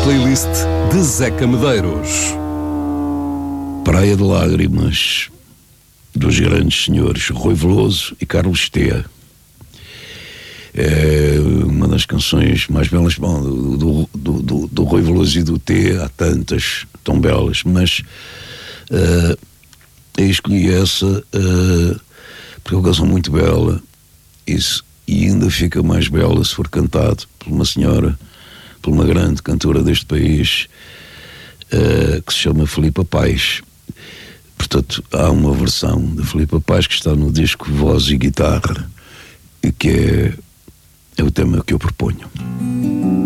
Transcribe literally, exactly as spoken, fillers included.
playlist de Zeca Medeiros. Praia de Lágrimas, dos grandes senhores Rui Veloso e Carlos T. É uma das canções mais belas, bom, do, do, do, do, do Rui Veloso e do T. Há tantas tão belas, mas uh, eu escolhi essa uh, porque é uma canção muito bela. Isso, e ainda fica mais bela se for cantado por uma senhora, por uma grande cantora deste país, uh, que se chama Filipa Paz. Portanto, há uma versão da Filipa Paz que está no disco Voz e Guitarra, e que é, é o tema que eu proponho.